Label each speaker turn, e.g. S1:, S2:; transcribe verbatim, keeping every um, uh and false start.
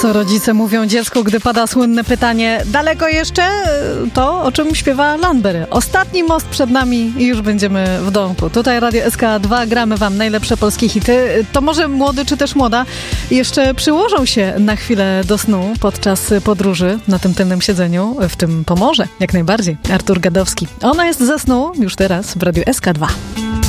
S1: Co rodzice mówią dziecku, gdy pada słynne pytanie: daleko jeszcze? To, o czym śpiewa Landberry. Ostatni most przed nami i już będziemy w domku. Tutaj Radio S K dwa, gramy wam najlepsze polskie hity. To może młody czy też młoda jeszcze przyłożą się na chwilę do snu podczas podróży na tym tylnym siedzeniu. W tym pomoże jak najbardziej Artur Gadowski. Ona jest ze snu już teraz w Radio S K dwa.